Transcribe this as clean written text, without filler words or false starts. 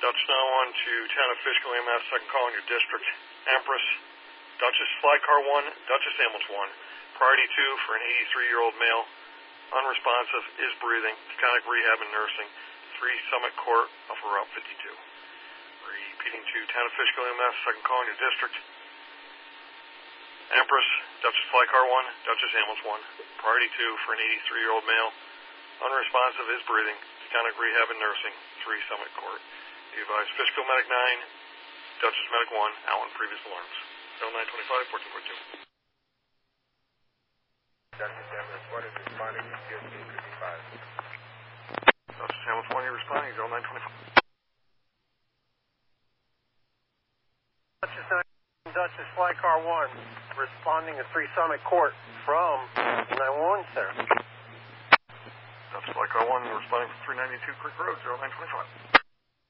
Dutch 911 to Town of Fishkill EMS, second call in your district. Empress, Duchess Fly Car 1, Duchess Ambulance 1. Priority 2 for an 83-year-old male. Unresponsive, is breathing. Taconic rehab and nursing. 3 Summit Court off of Route 52. Repeating to Town of Fishkill EMS, second call in your district. Empress, Duchess Fly Car 1, Duchess Ambulance 1. Priority 2 for an 83-year-old male. Unresponsive, is breathing. Taconic rehab and nursing. 3 Summit Court. You advise Fishkill Medic 9, Duchess Medic 1, out on previous alarms. 0925, 1442. Duchess Ambulance 1 is responding to CSC 55. Duchess Ambulance 1, you're responding, 0925. Duchess 9, Duchess Fly Car 1, responding to 3 Summit Court from 911, sir. Duchess Fly Car 1, you're responding from 392 Creek Road, 0925.